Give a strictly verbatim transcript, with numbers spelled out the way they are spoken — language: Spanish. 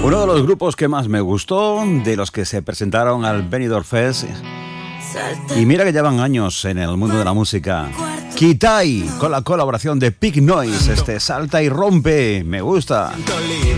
Uno de los grupos que más me gustó, de los que se presentaron al Benidorm Fest, y mira que llevan años en el mundo de la música, Kitai, con la colaboración de Pig Noise, este Salta y Rompe, me gusta.